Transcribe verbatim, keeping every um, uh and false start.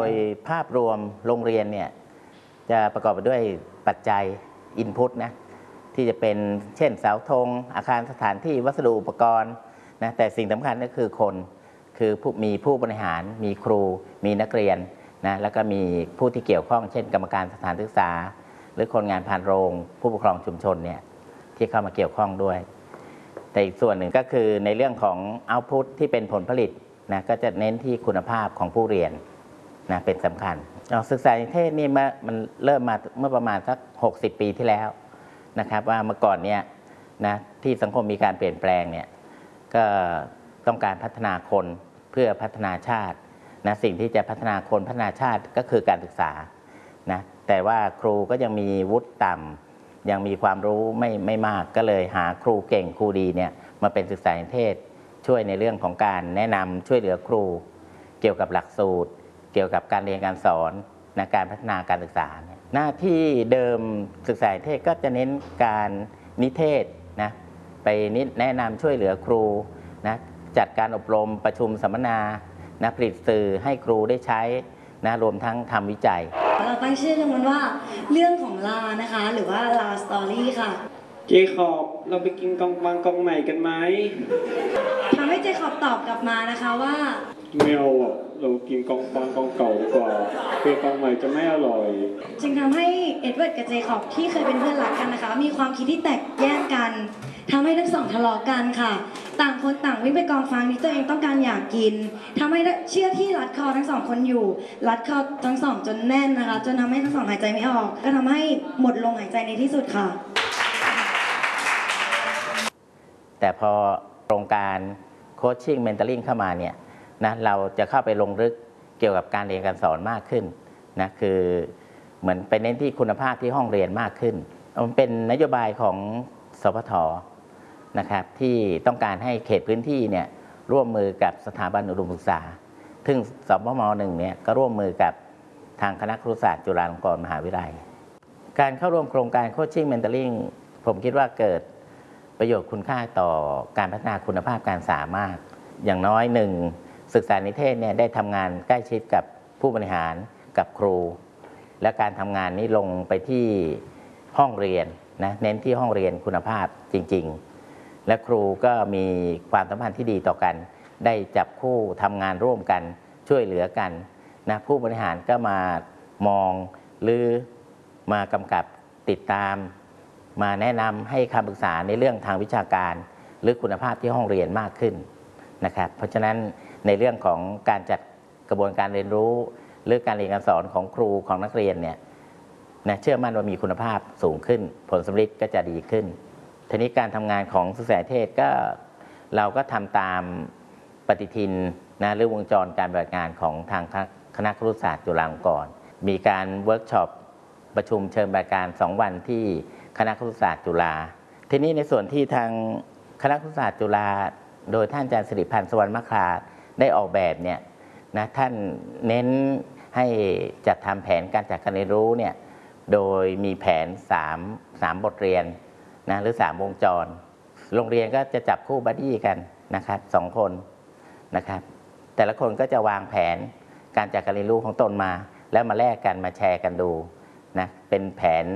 ยภาพรวมโรงเรียนเนี่ยจะประกอบไปด้วยปัจจัย Input นะที่จะเป็นเช่นเสาธงอาคารสถานที่วัสดุอุปกรณ์นะแต่สิ่งสำคัญก็คือคนคือผู้มีผู้บริหารมีครูมีนักเรียนนะแล้วก็มีผู้ที่เกี่ยวข้องเช่นกรรมการสถานศึกษาหรือคนงานพานโรงผู้ปกครองชุมชนเนี่ยที่เข้ามาเกี่ยวข้องด้วยแต่อีกส่วนหนึ่งก็คือในเรื่องของ Output ที่เป็นผลผลิตนะก็จะเน้นที่คุณภาพของผู้เรียนนะเป็นสำคัญศึกษานิเทศนี่มันเริ่มมาเมื่อประมาณสักหกสิบปีที่แล้วนะครับว่าเมื่อก่อนเนี่ยนะที่สังคมมีการเปลี่ยนแปลงเนี่ยก็ต้องการพัฒนาคนเพื่อพัฒนาชาตินะสิ่งที่จะพัฒนาคนพัฒนาชาติก็คือการศึกษานะแต่ว่าครูก็ยังมีวุฒิต่ำยังมีความรู้ไม่ไม่มากก็เลยหาครูเก่งครูดีเนี่ยมาเป็นศึกษานิเทศช่วยในเรื่องของการแนะนำช่วยเหลือครูเกี่ยวกับหลักสูตรเกี่ยวกับการเรียนการสอนนะการพัฒนาการศึกษาหน้าที่เดิมศึกษานิเทศก็จะเน้นการนิเทศนะไปแนะนำช่วยเหลือครูนะจัดการอบรมประชุมสัมมนานะผลิตสื่อให้ครูได้ใช้นะรวมทั้งทำวิจัยเราตั้งชื่อกันว่าเรื่องของลานะคะหรือว่าลาสตอรี่ค่ะเจคอบเราไปกินกองบางกองใหม่กันไหมทำให้เจคอบตอบกลับมานะคะว่าไม่เอาอ่ะเรากินกองบางกองเก่าดีกว่าเพื่อกองใหม่จะไม่อร่อยจึงทำให้เอ็ดเวิร์ดกับเจคอบที่เคยเป็นเพื่อนรักกันนะคะมีความคิดที่แตกแยกกันทำให้ทั้งสองทะเลาะกันค่ะต่างคนต่างวิ่งไปกองฟางที่ตัวเองต้องการอยากกินทำให้เชือกที่รัดคอทั้งสองคนอยู่รัดคอทั้งสองจนแน่นนะคะจนทำให้ทั้งสองหายใจไม่ออกก็ทำให้หมดลมหายใจในที่สุดค่ะแต่พอโครงการโคชชิ่งเมนเทอร์ลิงเข้ามาเนี่ยนะเราจะเข้าไปลงลึกเกี่ยวกับการเรียนการสอนมากขึ้นนะคือเหมือนไปเน้นที่คุณภาพที่ห้องเรียนมากขึ้นมันเป็นนโยบายของสพทนะครับที่ต้องการให้เขตพื้นที่เนี่ยร่วมมือกับสถาบันอุดมศึกษาซึ่งสพมหนึ่งเนี่ยก็ร่วมมือกับทางคณะครุศาสตร์จุฬาลงกรณ์มหาวิทยาลัยการเข้าร่วมโครงการโคชชิ่งเมนเทอร์ลิงผมคิดว่าเกิดประโยชน์คุณค่าต่อการพัฒนาคุณภาพการศึกษามากอย่างน้อยหนึ่งศึกษานิเทศเนี่ยได้ทำงานใกล้ชิดกับผู้บริหารกับครูและการทำงานนี้ลงไปที่ห้องเรียนนะเน้นที่ห้องเรียนคุณภาพจริงๆและครูก็มีความสัมพันธ์ที่ดีต่อกันได้จับคู่ทำงานร่วมกันช่วยเหลือกันนะผู้บริหารก็มามองหรือมากำกับติดตามมาแนะนำให้คำปรึกษาในเรื่องทางวิชาการหรือคุณภาพที่ห้องเรียนมากขึ้นนะครับเพราะฉะนั้นในเรื่องของการจัดกระบวนการเรียนรู้หรือการเรียนการสอนของครูของนักเรียนเนี่ยนะเชื่อมั่นว่ามีคุณภาพสูงขึ้นผลสำเร็จก็จะดีขึ้นทีนี้การทำงานของศึกษานิเทศก็เราก็ทำตามปฏิทินนะหรือวงจรการปฏิบัติงานของทางคณะครุศาสตร์จุฬาลงกรณ์มีการเวิร์กช็อปประชุมเชิงปฏิบัติการสองวันที่คณะครุศาสตร์จุฬาทีนี้ในส่วนที่ทางคณะครุศาสตร์จุฬาโดยท่านอาจารย์สิริพันธ์ สวรรณมคราได้ออกแบบเนี่ยนะท่านเน้นให้จัดทำแผนการจัดการเรียนรู้เนี่ยโดยมีแผน3 3บทเรียนนะหรือสามวงจรโรงเรียนก็จะจับคู่บัดดี้กันนะครับสองคนนะครับแต่ละคนก็จะวางแผนการจัดการเรียนรู้ของตนมาแล้วมาแลกกันมาแชร์กันดูนะเป็นแผน